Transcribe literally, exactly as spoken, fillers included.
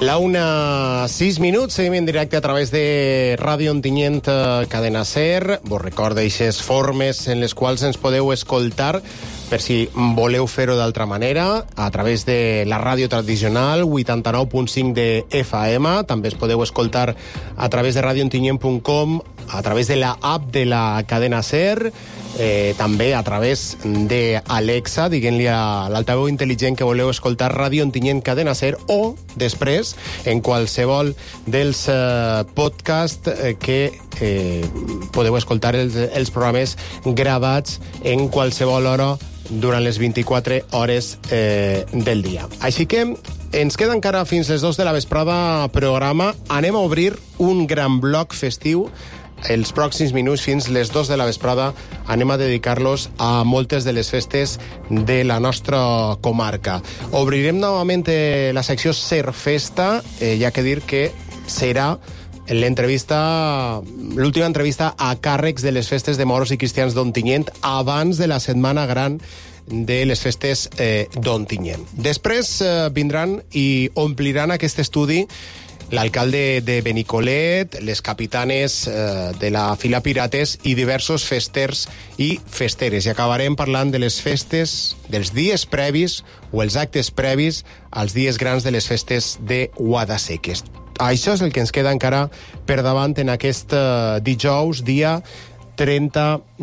La una, sis minuts, seguim en directe a través de Ràdio Ontinyent, Cadena Ser. Vos recordo aquestes formes en les quals ens podeu escoltar per si voleu fer-ho d'altra manera, a través de la ràdio tradicional, vuitanta-nou punt cinc de F M. També es podeu escoltar a través de radio ontinyent punt com, a través de la app de la Cadena Ser, eh, també a través de Alexa, diguent-li a l'altaveu intel·ligent que voleu escoltar Ràdio Ontinyent Cadena Ser, o després en qualsevol dels eh, podcasts eh, que eh, podeu escoltar els, els programes gravats en qualsevol hora durant les vint-i-quatre hores eh, del dia. Així que ens queda encara fins les dos de la vesprada programa. Anem a obrir un gran bloc festiu. Els pròxims minuts, fins les dos de la vesprada, anem a dedicar-los a moltes de les festes de la nostra comarca. Obrirem novament la secció Ser Festa, eh, ja que dir que serà l'entrevista, l'última entrevista a càrrecs de les festes de moros i cristians d'Ontinyent abans de la Setmana Gran de les festes eh, d'Ontinyent. Després eh, vindran i ompliran aquest estudi l'alcalde de Benicolet, les capitanes eh, de la fila Pirates i diversos festers i festeres. I acabarem parlant de les festes, dels dies previs o els actes previs als dies grans de les festes de Guadasséquies. Això és el que ens queda encara per davant en aquest eh, dijous, dia trenta